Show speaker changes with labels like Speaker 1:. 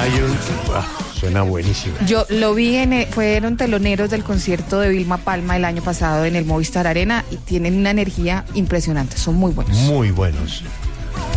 Speaker 1: Suena buenísimo.
Speaker 2: Yo lo vi fueron teloneros del concierto de Vilma Palma el año pasado en el Movistar Arena y tienen una energía impresionante, son muy buenos.
Speaker 1: Muy buenos.